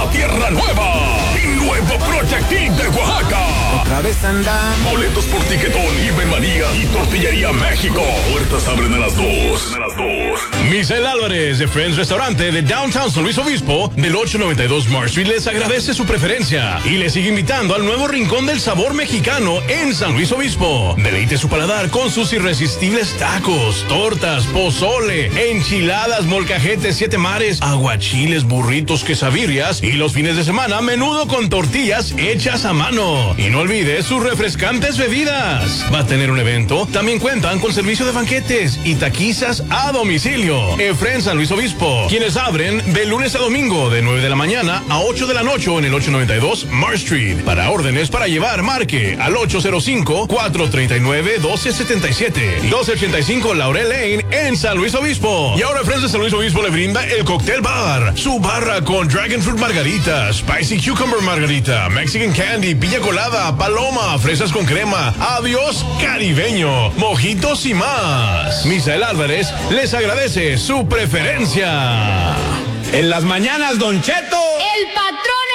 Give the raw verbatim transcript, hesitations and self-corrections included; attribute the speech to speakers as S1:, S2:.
S1: a Tierra Nueva y Nuevo Project Team de Oaxaca.
S2: Otra vez andamos.
S1: Boletos por Tiquetón, Ibermanía y Tortillería México. Puertas abren a las dos. A las dos.
S3: Misael Álvarez de Friends Restaurante de Downtown San Luis Obispo del ocho noventa y dos Marsh Street les agradece su preferencia y les sigue invitando al nuevo Rincón del Sabor Mexicano en San Luis Obispo. Deleite su paladar con sus irresistibles tacos, tortas, pozole, enchiladas, molcajetes, siete mares, aguachiles, burritos, quesabirrias y los fines de semana menudo con tortillas hechas a mano. Y no olvide sus refrescantes bebidas. Va a tener un evento. También cuentan con servicio de banquetes y taquizas a domicilio. Efren San Luis Obispo, quienes abren de lunes a domingo de nueve de la mañana a ocho de la noche en el ocho noventa y dos Marsh Street. Para órdenes para llevar, marque al ocho cero cinco, cuatro tres nueve, uno dos siete siete. dos ochenta y cinco Laurel Lane en San Luis Obispo. Y ahora Friends de San Luis Obispo le brinda el Cocktail Bar. Su barra con Dragon Fruit Margarita, Spicy Cucumber Margarita, Mexican Candy, piña colada, paloma, fresas con crema, adiós caribeño, mojitos y más. Misael Álvarez les agradece su preferencia.
S2: En las mañanas, Don Cheto.